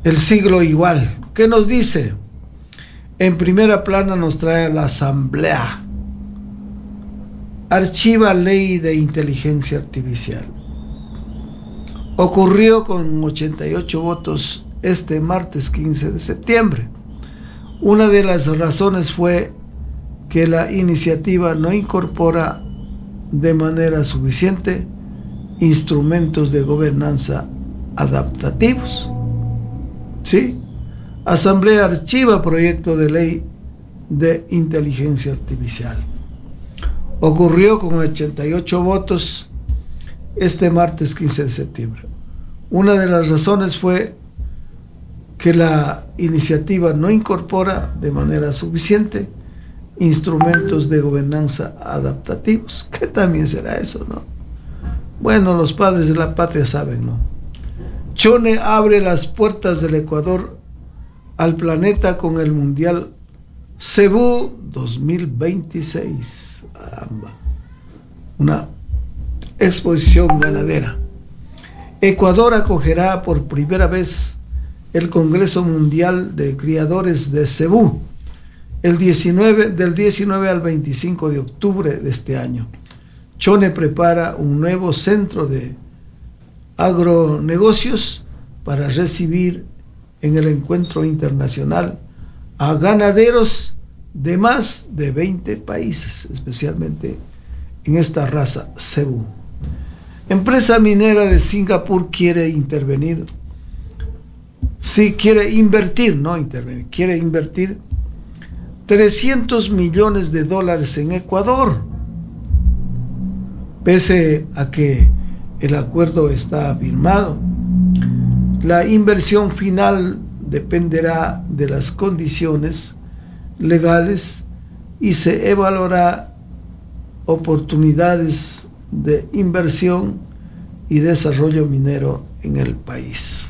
El siglo igual. ¿Qué nos dice? En primera plana nos trae la Asamblea. Archiva ley de inteligencia artificial. Ocurrió con 88 votos este martes 15 de septiembre. Una de las razones fue que la iniciativa no incorpora de manera suficiente instrumentos de gobernanza adaptativos. ¿Sí? Asamblea archiva proyecto de ley de inteligencia artificial. Ocurrió con 88 votos este martes 15 de septiembre. Una de las razones fue que la iniciativa no incorpora de manera suficiente instrumentos de gobernanza adaptativos. ¿Qué también será eso, no? Bueno, los padres de la patria saben, ¿no? Chone abre las puertas del Ecuador al planeta con el Mundial Cebú 2026. Caramba. Una exposición ganadera. Ecuador acogerá por primera vez el Congreso Mundial de Criadores de Cebú del 19 al 25 de octubre de este año. Chone prepara un nuevo centro de agronegocios para recibir en el encuentro internacional a ganaderos de más de 20 países, especialmente en esta raza Cebú. Empresa minera de Singapur quiere intervenir. Sí, quiere invertir, no intervenir, quiere invertir $300 millones en Ecuador. Pese a que el acuerdo está firmado, la inversión final dependerá de las condiciones legales y se evaluará oportunidades de inversión y desarrollo minero en el país.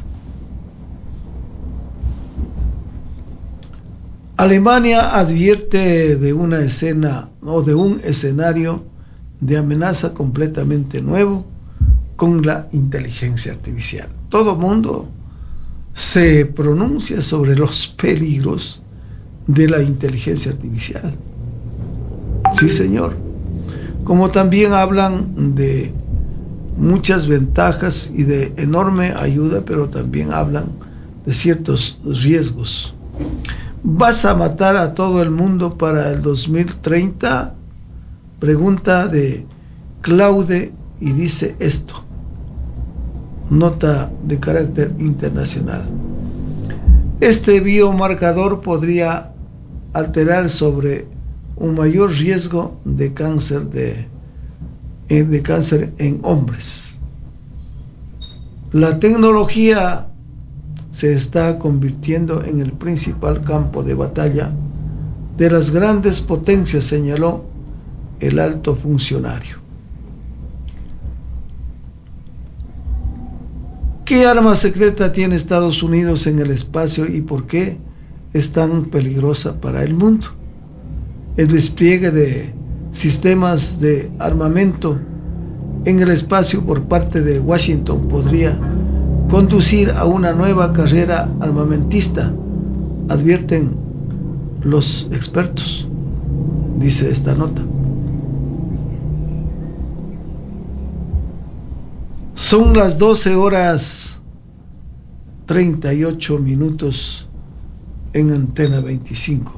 Alemania advierte de una escena o de un escenario de amenaza completamente nuevo con la inteligencia artificial. Todo mundo se pronuncia sobre los peligros de la inteligencia artificial. Sí, señor. Como también hablan de muchas ventajas y de enorme ayuda, pero también hablan de ciertos riesgos. ¿Vas a matar a todo el mundo para el 2030? Pregunta de Claude y dice esto. Nota de carácter internacional. Este biomarcador podría alterar sobre un mayor riesgo de cáncer en hombres. La tecnología se está convirtiendo en el principal campo de batalla de las grandes potencias, señaló el alto funcionario. ¿Qué arma secreta tiene Estados Unidos en el espacio y por qué es tan peligrosa para el mundo? El despliegue de sistemas de armamento en el espacio por parte de Washington podría conducir a una nueva carrera armamentista, advierten los expertos, dice esta nota. Son las 12:38 en Antena 25.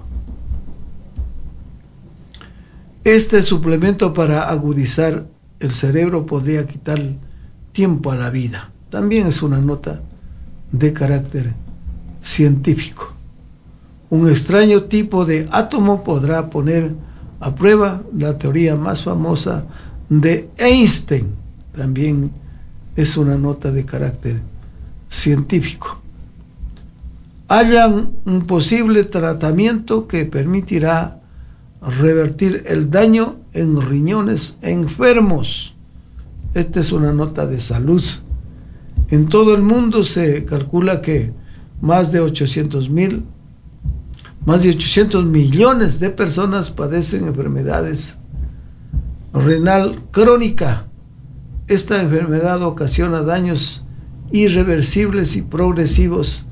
Este suplemento para agudizar el cerebro podría quitar tiempo a la vida. También es una nota de carácter científico. Un extraño tipo de átomo podrá poner a prueba la teoría más famosa de Einstein. También es una nota de carácter científico. Hallan un posible tratamiento que permitirá revertir el daño en riñones enfermos. Esta es una nota de salud. En todo el mundo se calcula que más de 800 millones de personas padecen enfermedades renal crónica. Esta enfermedad ocasiona daños irreversibles y progresivos